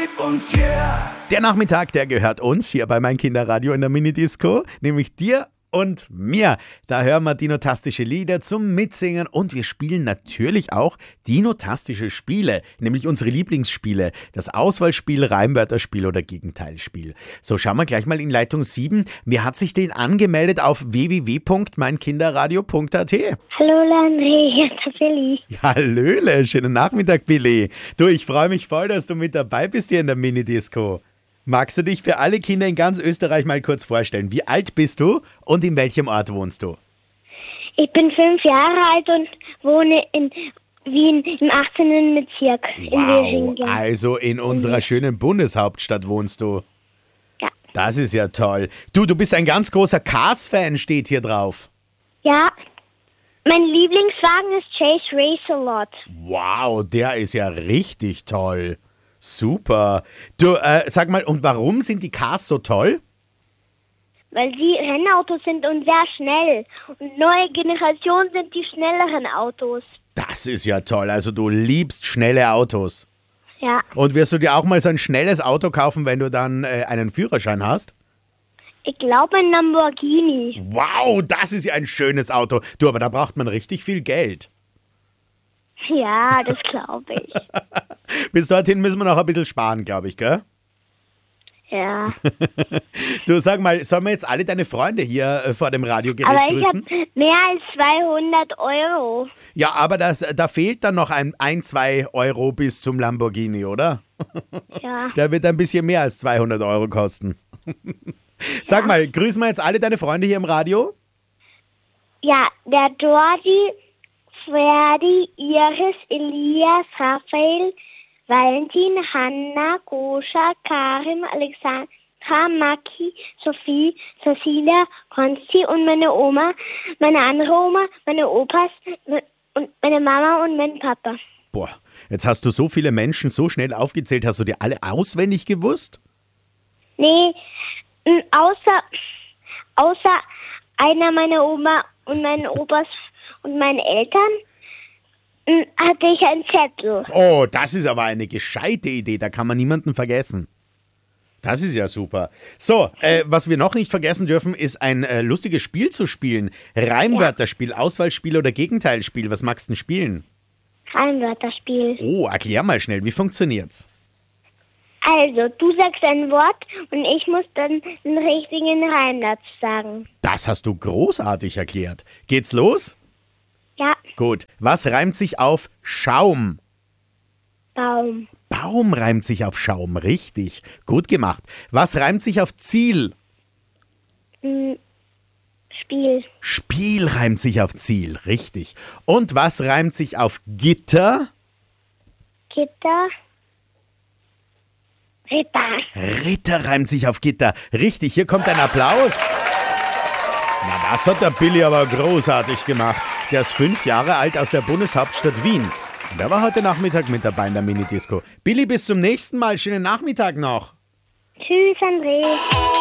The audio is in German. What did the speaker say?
mit uns, yeah. Der Nachmittag, der gehört uns hier bei Mein Kinderradio in der Minidisco, nämlich dir und mir. Da hören wir dinotastische Lieder zum Mitsingen und wir spielen natürlich auch dinotastische Spiele, nämlich unsere Lieblingsspiele, das Auswahlspiel, Reimwörterspiel oder Gegenteilspiel. So, schauen wir gleich mal in Leitung 7. Wer hat sich denn angemeldet auf www.meinkinderradio.at? Hallo Landry, hier ist der Billy. Ja, hallöle, schönen Nachmittag, Billy. Du, ich freue mich voll, dass du mit dabei bist hier in der Minidisco. Magst du dich für alle Kinder in ganz Österreich mal kurz vorstellen? Wie alt bist du und in welchem Ort wohnst du? Ich bin 5 Jahre alt und wohne in Wien im 18. Bezirk in Wow, Wieringen. also in unserer schönen Bundeshauptstadt wohnst du. Ja. Das ist ja toll. Du bist ein ganz großer Cars-Fan, steht hier drauf. Ja, mein Lieblingswagen ist Chase Race-A-Lot. Wow, der ist ja richtig toll. Super. Du, sag mal, und warum sind die Cars so toll? Weil sie Rennautos sind und sehr schnell. Und neue Generation sind die schnelleren Autos. Das ist ja toll. Also du liebst schnelle Autos. Ja, Und wirst du dir auch mal so ein schnelles Auto kaufen, wenn du dann einen Führerschein hast? ich glaube ein Lamborghini. Wow, das ist ja ein schönes Auto. Du, aber da braucht man richtig viel Geld. Ja, das glaube ich. Bis dorthin müssen wir noch ein bisschen sparen, glaube ich, gell? Ja. Du, sag mal, sollen wir jetzt alle deine Freunde hier vor dem Radiogerät Aber ich habe grüßen? mehr als 200 Euro. Ja, aber da fehlt dann noch ein 2 Euro bis zum Lamborghini, oder? Ja. Der wird ein bisschen mehr als 200 Euro kosten. Sag mal, grüßen wir jetzt alle deine Freunde hier im Radio? Ja, der Dordi, Ferdi, Iris, Elias, Raphael, Valentin, Hanna, Goscha, Karim, Alexandra, Maki, Sophie, Cecilia, Konsti und meine Oma, meine andere Oma, meine Opas und meine Mama und mein Papa. Boah, jetzt hast du so viele Menschen so schnell aufgezählt. Hast du die alle auswendig gewusst? Nee, außer einer meiner Oma und meinen Opas und meinen Eltern hatte ich einen Zettel. Oh, das ist aber eine gescheite Idee. Da kann man niemanden vergessen. Das ist ja super. So, was wir noch nicht vergessen dürfen, ist ein lustiges Spiel zu spielen. Reimwörterspiel, Auswahlspiel oder Gegenteilspiel. Was magst du denn spielen? Reimwörterspiel. Oh, erklär mal schnell, wie funktioniert's? Also, du sagst ein Wort und ich muss dann den richtigen Reim dazu sagen. Das hast du großartig erklärt. Geht's los? Ja, Gut. Was reimt sich auf Schaum? Baum, Baum reimt sich auf Schaum, richtig. Gut gemacht. Was reimt sich auf Ziel? Spiel, Spiel reimt sich auf Ziel, richtig. Und was reimt sich auf Gitter? Gitter, Ritter. Ritter reimt sich auf Gitter. Richtig, hier kommt ein Applaus. Na, das hat der Billy aber großartig gemacht. Der ist 5 Jahre alt aus der Bundeshauptstadt Wien. Und der war heute Nachmittag mit dabei in der Minidisco. Billy, bis zum nächsten Mal. Schönen Nachmittag noch. Tschüss, André.